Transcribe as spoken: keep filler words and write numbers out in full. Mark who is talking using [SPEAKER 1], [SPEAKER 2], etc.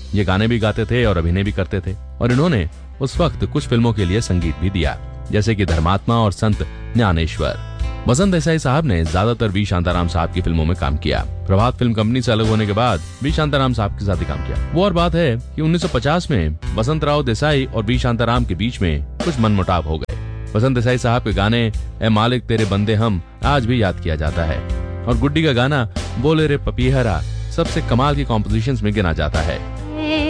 [SPEAKER 1] ये गाने भी गाते थे और अभिनय भी करते थे और इन्होंने उस वक्त कुछ फिल्मों के लिए संगीत भी दिया, जैसे कि धर्मात्मा और संत ज्ञानेश्वर। वसंत देसाई साहब ने ज्यादातर वी शांताराम साहब की फिल्मों में काम किया। प्रभात फिल्म कंपनी से अलग होने के बाद वी शांताराम साहब के साथ ही काम किया। वो और बात है कि उन्नीस सौ पचास में वसंतराव देसाई और वी शांताराम के बीच में कुछ मनमुटाव हो गए। वसंत देसाई साहब के गाने ए मालिक तेरे बंदे हम आज भी याद किया जाता है और गुड्डी का गाना बोले रे पपीहरा सबसे कमाल की कॉम्पोजिशंस में गिना जाता है।